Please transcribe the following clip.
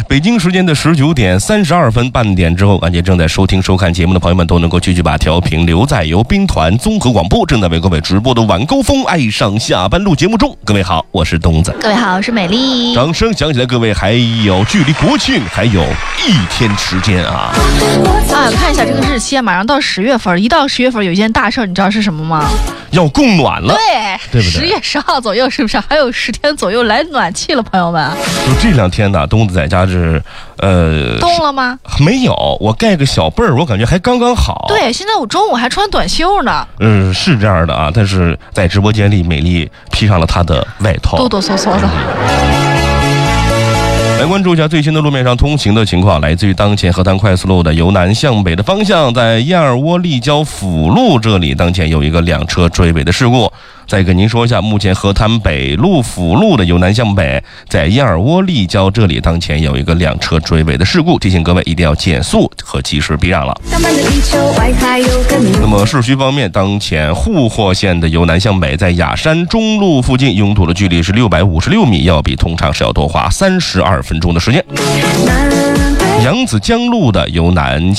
北京时间的19点32分，半点之后，感谢正在收听收看节目的朋友们都能够继续把调频留在由兵团综合广播正在为各位直播的晚高峰爱上下班路节目中。各位好，我是东子。 各位好，我是美丽。 掌声响起来，各位还有距离国庆还有1天时间啊！ 看一下这个日期，马上到10月份，一到10月份有一件大事，你知道是什么吗？ 要供暖了，对不对 ？10月10号左右，是不是还有10天左右来暖气了，朋友们？ 就这2天呢，东子在家是冻了吗？ 没有，我盖个小被儿，我感觉还刚刚好。 对，现在我中午还穿短袖呢。 是这样的啊，但是在直播间里，美丽披上了她的外套， 哆哆嗦嗦的。 来关注一下最新的路面上通行的情况，来自于当前河滩快速路的由南向北的方向，在燕尔窝立交辅路这里，当前有一个2车追尾的事故。再跟您说一下，目前河滩北路辅路的由南向北，在燕尔窝立交这里，当前有一个2车追尾的事故，提醒各位一定要减速和及时避让了。那么市区方面，当前沪货线的由南向北，在雅山中路附近拥堵的距离是656米，要比通常是要多花32分钟的时间。扬子江路的由南